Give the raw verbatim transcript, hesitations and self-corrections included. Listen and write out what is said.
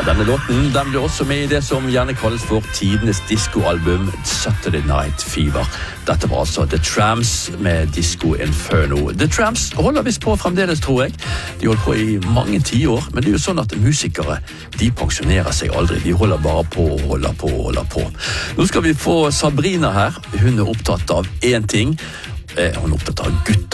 denne låten den ble også med i det som gjerne kalles for tidenes diskoalbum Saturday Night Fever. Dette var altså The Tramps med Disco Inferno. The Tramps holder visst på fremdeles, tror jeg. De holder på i mange tiår, men det er jo sånn at musikere, de pensjonerer seg aldri. De holder bare på og holder på og holder på. Nå skal vi få Sabrina her. Hun er opptatt av én ting. Hun er opptatt av gutter.